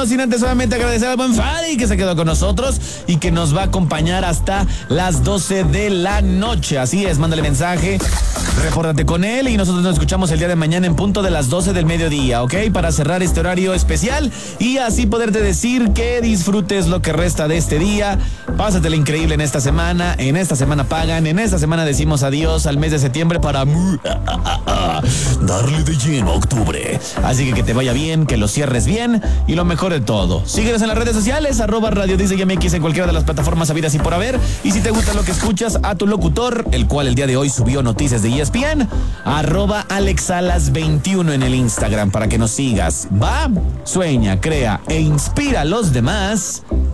sin antes solamente agradecer al buen Fadi que se quedó con nosotros y que nos va a acompañar hasta las 12 de la noche. Así es, mándale mensaje, repórtate con él y nosotros nos escuchamos el día de mañana en punto de las 12 del mediodía, ¿ok? Para cerrar este horario especial y así poderte decir que disfrutes lo que resta de este día. Pásatela increíble en esta semana. En esta semana pagan. En esta semana decimos adiós al mes de septiembre para darle de lleno a octubre. Así que te vaya bien, que lo cierres bien y lo mejor de todo. Síguenos en las redes sociales, @Radio Dice MX en cualquiera de las plataformas habidas y por haber. Y si te gusta lo que escuchas, a tu locutor, el cual el día de hoy subió noticias de ESPN, @AlexSalas21 en el Instagram para que nos sigas. Va, sueña, crea e inspira a los demás.